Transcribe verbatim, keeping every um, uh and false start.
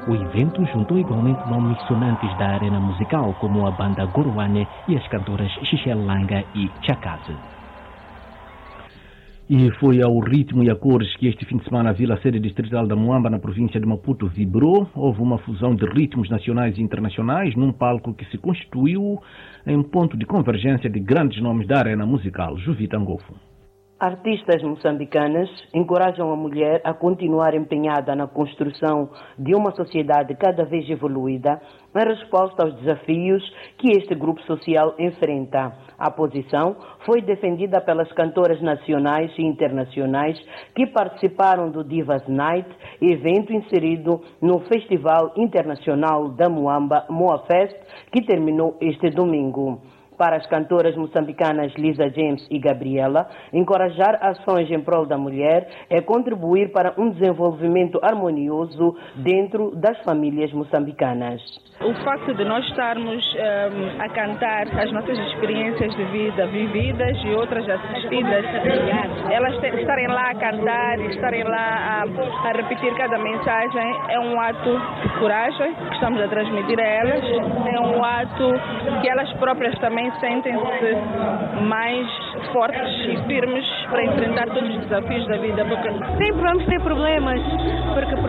O evento juntou igualmente nomes sonantes da arena musical, como a banda Goruane e as cantoras Xichel Langa e Chakaze. E foi ao ritmo e a cores que este fim de semana a Vila Sede Distrital da Muamba, na província de Maputo, vibrou. Houve uma fusão de ritmos nacionais e internacionais num palco que se constituiu em ponto de convergência de grandes nomes da arena musical. Juvita Ngofo. Artistas moçambicanas encorajam a mulher a continuar empenhada na construção de uma sociedade cada vez evoluída em resposta aos desafios que este grupo social enfrenta. A posição foi defendida pelas cantoras nacionais e internacionais que participaram do Divas Night, evento inserido no Festival Internacional da Muamba, Moafest, que terminou este domingo. Para as cantoras moçambicanas Lisa James e Gabriela, encorajar ações em prol da mulher é contribuir para um desenvolvimento harmonioso dentro das famílias moçambicanas. O facto de nós estarmos um, a cantar as nossas experiências de vida vividas e outras assistidas, elas estarem lá a cantar e estarem lá a, a repetir cada mensagem, é um ato de coragem que estamos a transmitir a elas, é um ato que elas próprias também sentem-se mais fortes e firmes para enfrentar todos os desafios da vida. Porque sempre vamos ter problemas, porque